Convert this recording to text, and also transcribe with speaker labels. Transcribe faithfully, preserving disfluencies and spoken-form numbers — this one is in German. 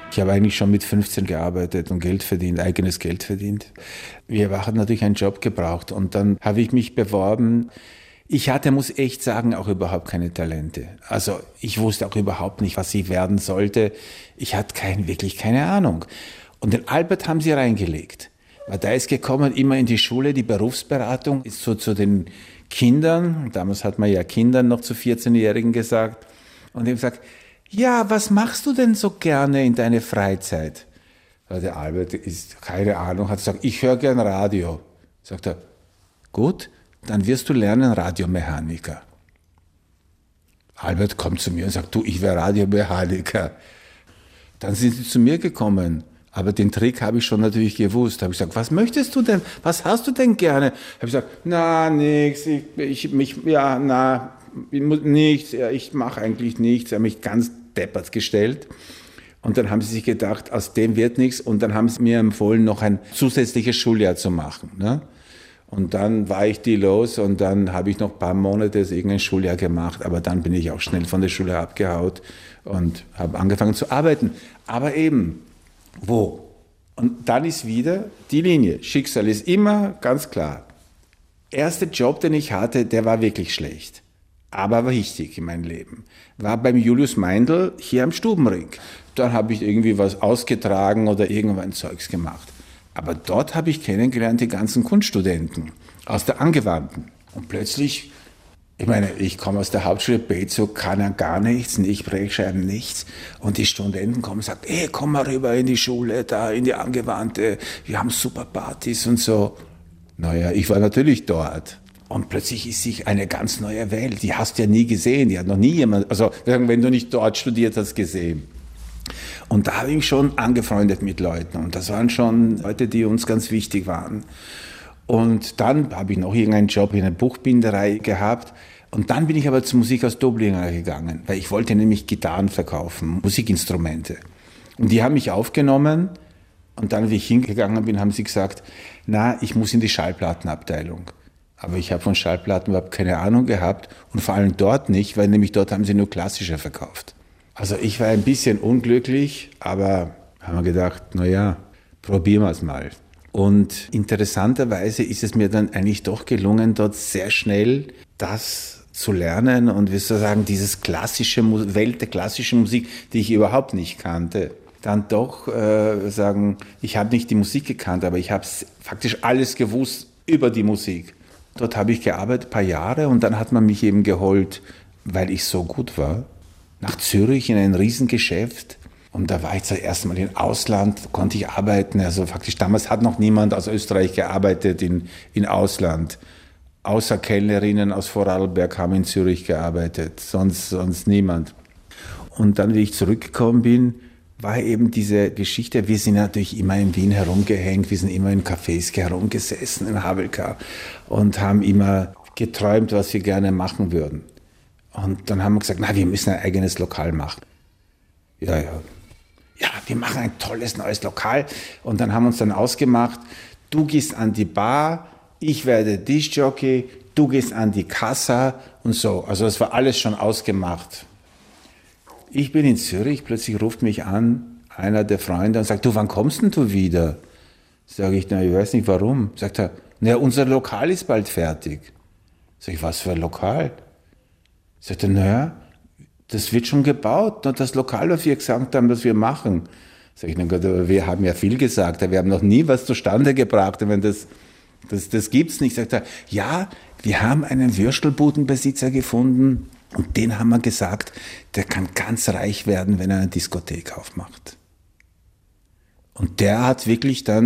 Speaker 1: Ich habe eigentlich schon mit fünfzehn gearbeitet und Geld verdient, eigenes Geld verdient. Wir haben natürlich einen Job gebraucht und dann habe ich mich beworben. Ich hatte, muss echt sagen, auch überhaupt keine Talente. Also ich wusste auch überhaupt nicht, was ich werden sollte. Ich hatte kein, wirklich keine Ahnung. Und den Albert haben sie reingelegt. Weil da ist gekommen, immer in die Schule, die Berufsberatung, ist so zu den Kindern, damals hat man ja Kindern noch zu vierzehnjährigen gesagt, und die haben gesagt, ja, was machst du denn so gerne in deiner Freizeit? Ja, der Albert ist, keine Ahnung, hat gesagt, ich höre gern Radio. Sagt er, gut, dann wirst du lernen Radiomechaniker. Albert kommt zu mir und sagt, du, ich wäre Radiomechaniker. Dann sind sie zu mir gekommen, aber den Trick habe ich schon natürlich gewusst. Habe ich gesagt, was möchtest du denn, was hast du denn gerne? Habe ich gesagt, na, nix, ich, ich mich, ja, na, nichts, ja, ich mache eigentlich nichts. Ich habe mich ganz deppert gestellt. Und dann haben sie sich gedacht, aus dem wird nichts. Und dann haben sie mir empfohlen, noch ein zusätzliches Schuljahr zu machen. Ne? Und dann war ich die los und dann habe ich noch ein paar Monate irgendein Schuljahr gemacht. Aber dann bin ich auch schnell von der Schule abgehaut und habe angefangen zu arbeiten. Aber eben, wo? Und dann ist wieder die Linie. Schicksal ist immer ganz klar. Erster Job, den ich hatte, der war wirklich schlecht. Aber wichtig in meinem Leben. War beim Julius Meindl hier am Stubenring. Dann habe ich irgendwie was ausgetragen oder irgendwann Zeugs gemacht. Aber dort habe ich kennengelernt die ganzen Kunststudenten aus der Angewandten. Und plötzlich, ich meine, ich komme aus der Hauptschule Bezug, kann ja gar nichts, nicht Prägschreiben, nichts. Und die Studenten kommen und sagen, hey, komm mal rüber in die Schule, da in die Angewandte, wir haben super Partys und so. Naja, ich war natürlich dort. Und plötzlich ist sich eine ganz neue Welt. Die hast du ja nie gesehen. Die hat noch nie jemand, also wenn du nicht dort studiert hast, gesehen. Und da habe ich mich schon angefreundet mit Leuten. Und das waren schon Leute, die uns ganz wichtig waren. Und dann habe ich noch irgendeinen Job in einer Buchbinderei gehabt. Und dann bin ich aber zur Musikhaus Doblinger gegangen, weil ich wollte nämlich Gitarren verkaufen, Musikinstrumente. Und die haben mich aufgenommen. Und dann, wie ich hingegangen bin, haben sie gesagt, na, ich muss in die Schallplattenabteilung. Aber ich habe von Schallplatten überhaupt keine Ahnung gehabt und vor allem dort nicht, weil nämlich dort haben sie nur klassische verkauft. Also ich war ein bisschen unglücklich, aber haben wir gedacht, na ja, probieren wir es mal. Und interessanterweise ist es mir dann eigentlich doch gelungen, dort sehr schnell das zu lernen und wie soll ich sagen, dieses klassische Welt der klassischen Musik, die ich überhaupt nicht kannte. Dann doch äh, sagen, ich habe nicht die Musik gekannt, aber ich habe faktisch alles gewusst über die Musik. Dort habe ich gearbeitet, ein paar Jahre, und dann hat man mich eben geholt, weil ich so gut war, nach Zürich in ein Riesengeschäft. Und da war ich zum ersten Mal im Ausland, konnte ich arbeiten. Also faktisch damals hat noch niemand aus Österreich gearbeitet in, in Ausland. Außer Kellnerinnen aus Vorarlberg haben in Zürich gearbeitet, sonst, sonst niemand. Und dann, wie ich zurückgekommen bin, war eben diese Geschichte, wir sind natürlich immer in Wien herumgehängt, wir sind immer in Cafés herumgesessen, in Havelka, und haben immer geträumt, was wir gerne machen würden. Und dann haben wir gesagt, na, wir müssen ein eigenes Lokal machen. Ja, ja. Ja, wir machen ein tolles neues Lokal. Und dann haben wir uns dann ausgemacht, du gehst an die Bar, ich werde Diskjockey, du gehst an die Kassa und so. Also das war alles schon ausgemacht. Ich bin in Zürich, plötzlich ruft mich an einer der Freunde und sagt, du, wann kommst denn du wieder? Sage ich, na, ich weiß nicht warum. Sagt er, na, unser Lokal ist bald fertig. Sag ich, was für ein Lokal? Sagt er, naja, das wird schon gebaut. Das Lokal, was wir gesagt haben, was wir machen. Sag ich, na Gott, aber wir haben ja viel gesagt, wir haben noch nie was zustande gebracht. Wenn das, das, das gibt's nicht. Sagt er, ja, wir haben einen Würstelbudenbesitzer gefunden, und den haben wir gesagt, der kann ganz reich werden, wenn er eine Diskothek aufmacht. Und der hat wirklich dann